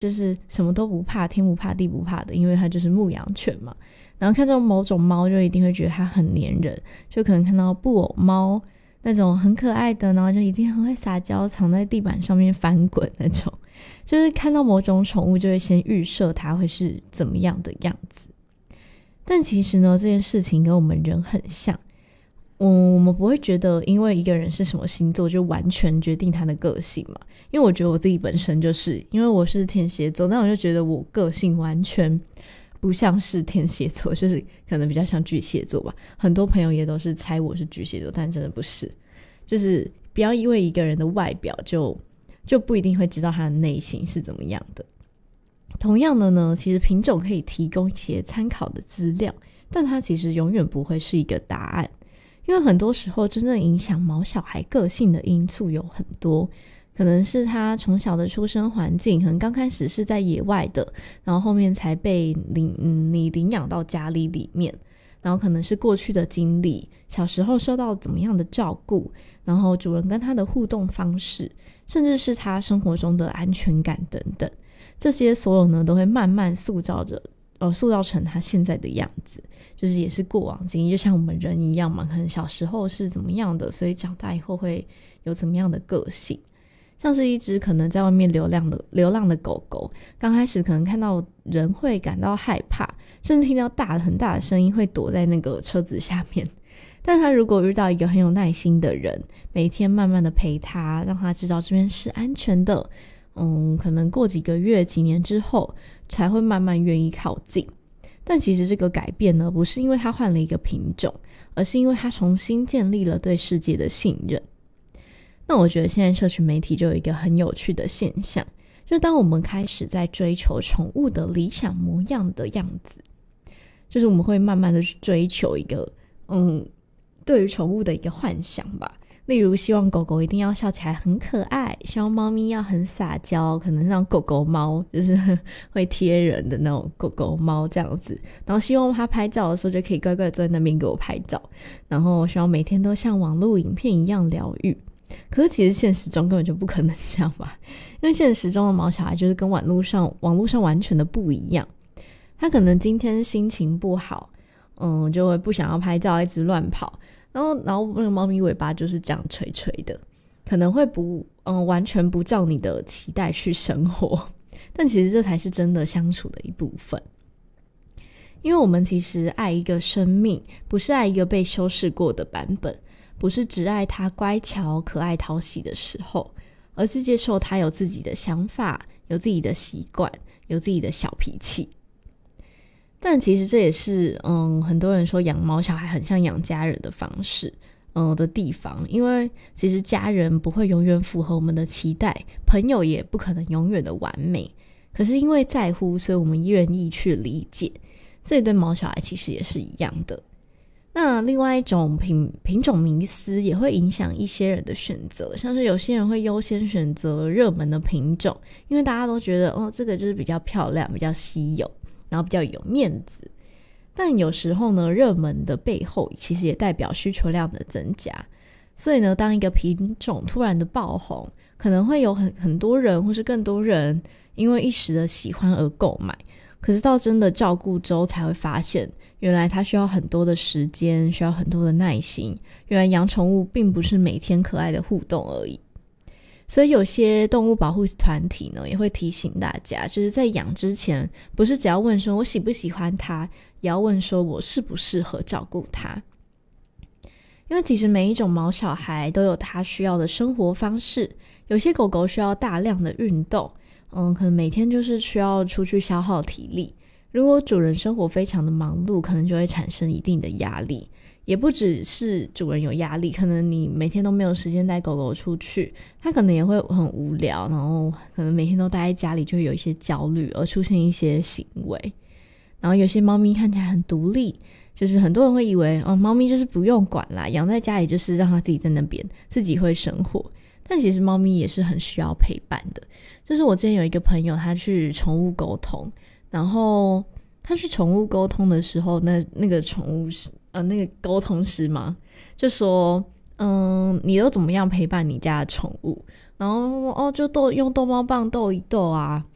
就是什么都不怕，天不怕地不怕的，因为它就是牧羊犬嘛。然后看这种某种猫就一定会觉得它很黏人，就可能看到布偶猫那种很可爱的，然后就一定很会撒娇，藏在地板上面翻滚那种，就是看到某种宠物就会先预设它会是怎么样的样子。但其实呢，这件事情跟我们人很像，我们不会觉得因为一个人是什么星座就完全决定他的个性嘛。因为我觉得我自己本身就是因为我是天蝎座，但我就觉得我个性完全不像是天蝎座，就是可能比较像巨蟹座吧。很多朋友也都是猜我是巨蟹座，但真的不是。就是不要因为一个人的外表就不一定会知道他的内心是怎么样的。同样的呢，其实品种可以提供一些参考的资料，但它其实永远不会是一个答案。因为很多时候真正影响毛小孩个性的因素有很多，可能是他从小的出生环境，可能刚开始是在野外的，然后后面才被你领养到家里面，然后可能是过去的经历，小时候受到怎么样的照顾，然后主人跟他的互动方式，甚至是他生活中的安全感等等，这些所有呢都会慢慢塑造成他现在的样子，就是也是过往经历，就像我们人一样嘛，可能小时候是怎么样的，所以长大以后会有怎么样的个性。像是一只可能在外面流浪的狗狗，刚开始可能看到人会感到害怕，甚至听到很大的声音会躲在那个车子下面。但他如果遇到一个很有耐心的人，每天慢慢的陪他，让他知道这边是安全的，可能过几个月几年之后才会慢慢愿意靠近。但其实这个改变呢，不是因为他换了一个品种，而是因为他重新建立了对世界的信任。那我觉得现在社群媒体就有一个很有趣的现象，就当我们开始在追求宠物的理想模样的样子，就是我们会慢慢的去追求一个对于宠物的一个幻想吧。例如希望狗狗一定要笑起来很可爱，希望猫咪要很撒娇，可能像狗狗猫就是会贴人的那种狗狗猫这样子，然后希望它拍照的时候就可以乖乖坐在那边给我拍照，然后希望每天都像网络影片一样疗愈。可是其实现实中根本就不可能这样吧，因为现实中的毛小孩就是跟网络上完全的不一样。他可能今天心情不好，就会不想要拍照，一直乱跑，然后那个猫咪尾巴就是这样垂垂的，可能会完全不照你的期待去生活。但其实这才是真的相处的一部分。因为我们其实爱一个生命，不是爱一个被修饰过的版本，不是只爱它乖巧可爱讨喜的时候，而是接受它有自己的想法，有自己的习惯，有自己的小脾气。但其实这也是很多人说养毛小孩很像养家人的方式的地方，因为其实家人不会永远符合我们的期待，朋友也不可能永远的完美，可是因为在乎，所以我们愿意去理解，所以对毛小孩其实也是一样的。那另外一种品种迷思也会影响一些人的选择，像是有些人会优先选择热门的品种，因为大家都觉得这个就是比较漂亮，比较稀有，然后比较有面子。但有时候呢，热门的背后其实也代表需求量的增加，所以呢，当一个品种突然的爆红，可能会有很多人或是更多人因为一时的喜欢而购买，可是到真的照顾之后才会发现，原来它需要很多的时间，需要很多的耐心，原来养宠物并不是每天可爱的互动而已。所以有些动物保护团体呢，也会提醒大家，就是在养之前，不是只要问说我喜不喜欢它，也要问说我适不适合照顾它。因为其实每一种毛小孩都有它需要的生活方式，有些狗狗需要大量的运动，可能每天就是需要出去消耗体力，如果主人生活非常的忙碌，可能就会产生一定的压力。也不只是主人有压力，可能你每天都没有时间带狗狗出去，它可能也会很无聊，然后可能每天都待在家里，就会有一些焦虑而出现一些行为。然后有些猫咪看起来很独立，就是很多人会以为猫咪就是不用管啦，养在家里就是让它自己在那边自己会生活，但其实猫咪也是很需要陪伴的。就是我之前有一个朋友，他去宠物沟通，然后他去宠物沟通的时候，那个宠物那个沟通师嘛，就说你都怎么样陪伴你家的宠物，然后就用逗猫棒逗一逗啊，